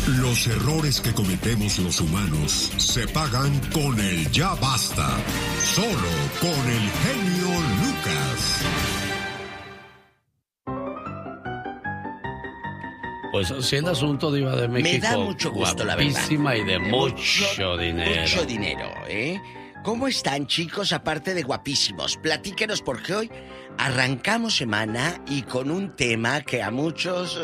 Los errores que cometemos los humanos se pagan con el ya basta. Solo con el genio Lucas. Pues así el asunto, Diva de México. Me da mucho gusto, la verdad. Guapísima y de mucho dinero. Mucho dinero, ¿eh? ¿Cómo están, chicos, aparte de guapísimos? Platíquenos, porque hoy arrancamos semana y con un tema que a muchos...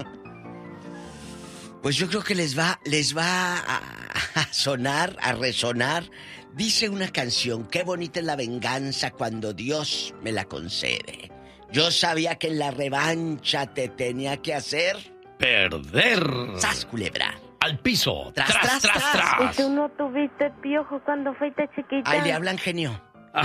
Pues yo creo que les va a sonar, a resonar. Dice una canción, qué bonita es la venganza cuando Dios me la concede. Yo sabía que en la revancha te tenía que hacer... perder. ¡Sas, culebra! Al piso. Tras, tras, tras, tras. ¿Y tú no tuviste piojo cuando fuiste chiquita? Ay, le hablan, genio.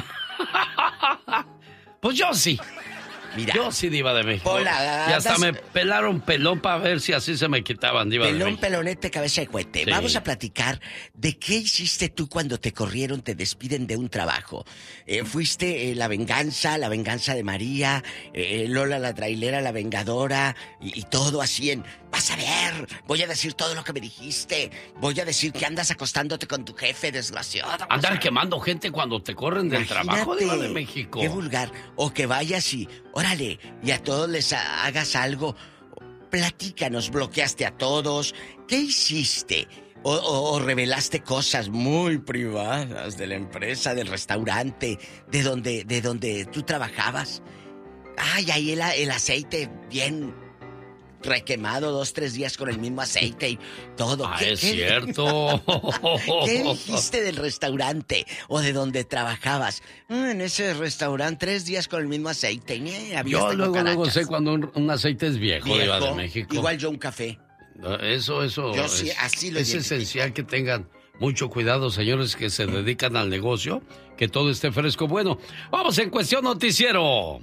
Pues yo sí. Mira. Yo sí, Diva de México. Hola, y hasta me pelaron pelón para ver si así se me quitaban, Diva de México. Pelón, pelonete, cabeza de cohete. Sí. Vamos a platicar de qué hiciste tú cuando te corrieron, te despiden de un trabajo. Fuiste la venganza de María, Lola la trailera, la vengadora, y todo así en... Vas a ver, voy a decir todo lo que me dijiste. Voy a decir que andas acostándote con tu jefe, desgraciado. Andar quemando gente cuando te corren del trabajo, Diva de México. Qué vulgar. O que vayas y, órale, y a todos les hagas algo. Platícanos, bloqueaste a todos. ¿Qué hiciste? O revelaste cosas muy privadas de la empresa, del restaurante, de donde tú trabajabas. Ay, ahí el aceite bien... requemado 2-3 días con el mismo aceite y todo. Ah, es cierto. ¿Qué dijiste del restaurante o de donde trabajabas? En ese restaurante 3 días con el mismo aceite. Yo luego sé cuando un aceite es viejo, Diva de México. Igual yo un café. Eso. Yo sí, así lo identifico. Es esencial que tengan mucho cuidado, señores que se dedican al negocio, que todo esté fresco. Bueno, vamos en Cuestión Noticiero.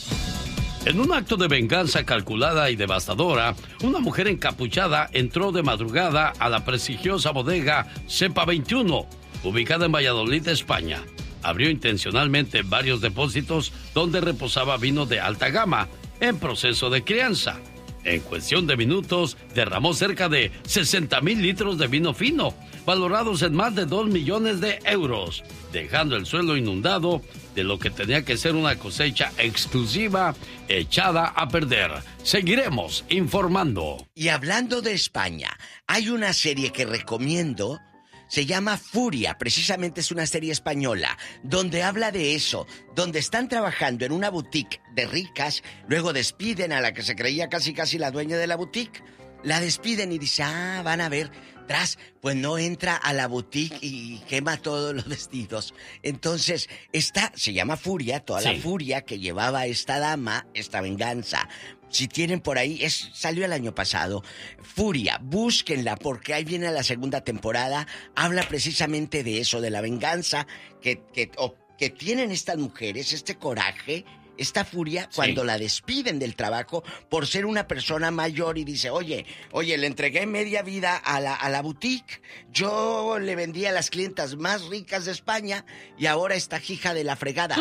En un acto de venganza calculada y devastadora, una mujer encapuchada entró de madrugada a la prestigiosa bodega Cepa 21, ubicada en Valladolid, España. Abrió intencionalmente varios depósitos donde reposaba vino de alta gama, en proceso de crianza. En cuestión de minutos, derramó cerca de 60,000 litros de vino fino, valorados en más de 2 millones de euros, dejando el suelo inundado de lo que tenía que ser una cosecha exclusiva echada a perder. Seguiremos informando. Y hablando de España, hay una serie que recomiendo, se llama Furia, precisamente es una serie española, donde habla de eso, donde están trabajando en una boutique de ricas, luego despiden a la que se creía casi la dueña de la boutique, la despiden y dice, van a ver... pues no entra a la boutique y quema todos los vestidos. Entonces, se llama Furia, toda la furia que llevaba esta dama, esta venganza. Si tienen por ahí, salió el año pasado. Furia, búsquenla porque ahí viene la segunda temporada. Habla precisamente de eso, de la venganza que tienen estas mujeres, este coraje, esta furia cuando la despiden del trabajo por ser una persona mayor y dice, oye, le entregué media vida a la boutique, yo le vendí a las clientas más ricas de España y ahora esta hija de la fregada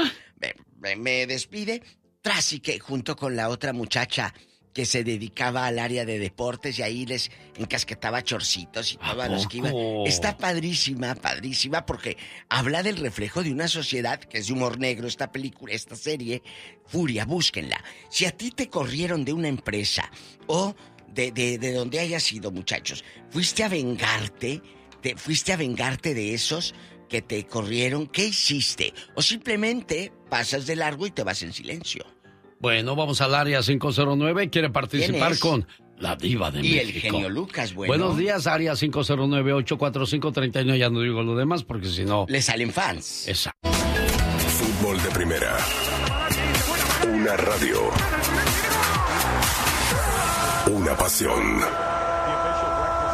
me despide, tras y que junto con la otra muchacha que se dedicaba al área de deportes y ahí les encasquetaba chorcitos y todos los que iban. Está padrísima porque habla del reflejo de una sociedad que es de humor negro, esta película, esta serie, Furia, búsquenla. Si a ti te corrieron de una empresa o de donde hayas sido, muchachos, fuiste a vengarte de esos que te corrieron, ¿qué hiciste? O simplemente pasas de largo y te vas en silencio. Bueno, vamos al área 509. ¿Quiere participar con la Diva de México? Y el genio Lucas, Buenos días, área 509-845-39. Ya no digo lo demás porque si no... le salen fans. Exacto. Fútbol de primera. Una radio. Una pasión.